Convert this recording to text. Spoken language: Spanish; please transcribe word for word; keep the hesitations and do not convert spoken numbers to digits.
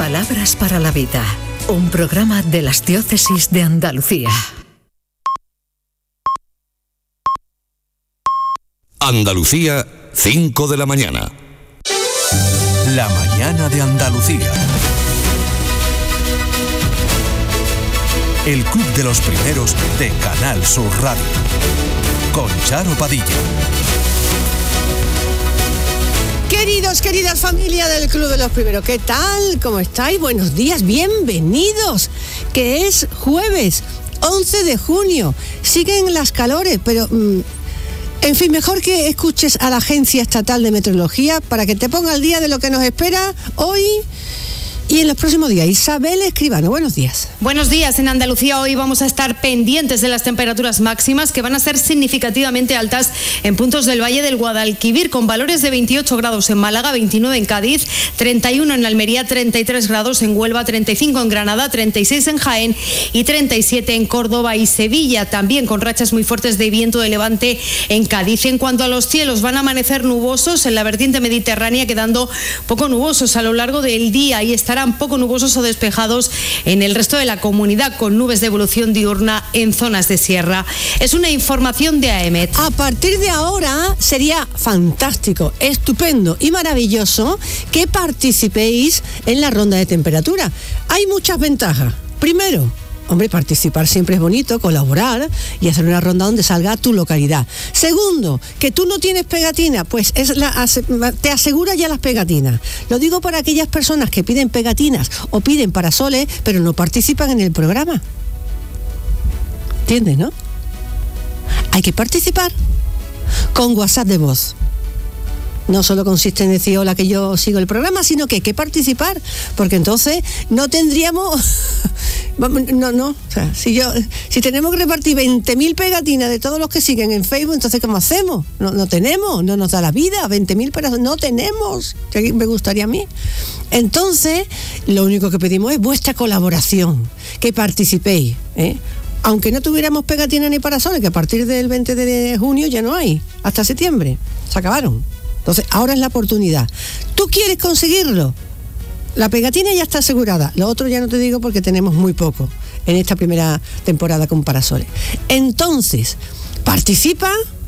Palabras para la vida, un programa de las diócesis de Andalucía. Andalucía, cinco de la mañana. La mañana de Andalucía. El club de los primeros de Canal Sur Radio. Con Charo Padilla. Queridos, queridas familia del Club de los Primeros, ¿qué tal? ¿Cómo estáis? Buenos días, bienvenidos. Que es jueves, once de junio. Siguen las calores, pero... Mmm, en fin, mejor que escuches a la Agencia Estatal de Meteorología para que te ponga al día de lo que nos espera hoy y en los próximos días. Isabel Escribano, buenos días. Buenos días. En Andalucía hoy vamos a estar pendientes de las temperaturas máximas que van a ser significativamente altas en puntos del Valle del Guadalquivir, con valores de veintiocho grados en Málaga, veintinueve en Cádiz, treinta y uno en Almería, treinta y tres grados en Huelva, treinta y cinco en Granada, treinta y seis en Jaén y treinta y siete en Córdoba y Sevilla, también con rachas muy fuertes de viento de levante en Cádiz. En cuanto a los cielos, van a amanecer nubosos en la vertiente mediterránea, quedando poco nubosos a lo largo del día, y estarán poco nubosos o despejados en el resto de la comunidad, con nubes de evolución diurna en zonas de sierra. Es una información de A E M E T. A partir de ahora sería fantástico, estupendo y maravilloso que participéis en la ronda de temperatura. Hay muchas ventajas. Primero, hombre, participar siempre es bonito, colaborar y hacer una ronda donde salga tu localidad. Segundo, que tú no tienes pegatina, pues es la, te asegura ya las pegatinas. Lo digo para aquellas personas que piden pegatinas o piden parasoles, pero no participan en el programa. ¿Entiendes, no? Hay que participar con WhatsApp de voz. No solo consiste en decir hola que yo sigo el programa, sino que hay que participar, porque entonces no tendríamos... No, no, o sea, si yo, si tenemos que repartir veinte mil pegatinas de todos los que siguen en Facebook, entonces ¿cómo hacemos? No, no tenemos, no nos da la vida, veinte mil personas, no tenemos, que me gustaría a mí. Entonces, lo único que pedimos es vuestra colaboración, que participéis, ¿eh? Aunque no tuviéramos pegatinas ni parasoles, que a partir del veinte de junio ya no hay, hasta septiembre, se acabaron. Entonces, ahora es la oportunidad. ¿Tú quieres conseguirlo? La pegatina ya está asegurada. Lo otro ya no te digo porque tenemos muy poco en esta primera temporada con parasoles. Entonces, participa